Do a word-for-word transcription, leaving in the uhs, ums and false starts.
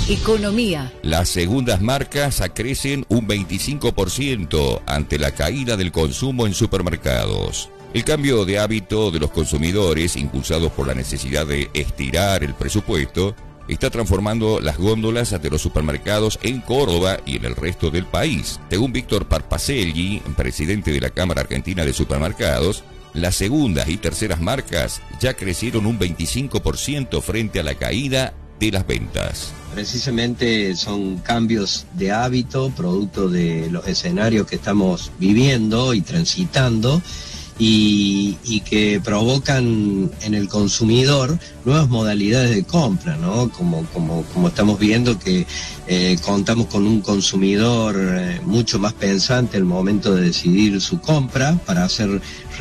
Economía. Las segundas marcas crecen un veinticinco por ciento ante la caída del consumo en supermercados. El cambio de hábito de los consumidores, impulsados por la necesidad de estirar el presupuesto, está transformando las góndolas de los supermercados en Córdoba y en el resto del país. Según Víctor Parpacelli, presidente de la Cámara Argentina de Supermercados, las segundas y terceras marcas ya crecieron un veinticinco por ciento frente a la caída de las ventas. Precisamente son cambios de hábito, producto de los escenarios que estamos viviendo y transitando, y, y que provocan en el consumidor nuevas modalidades de compra, ¿no? Como, como, como estamos viendo que eh, contamos con un consumidor eh, mucho más pensante al momento de decidir su compra para hacer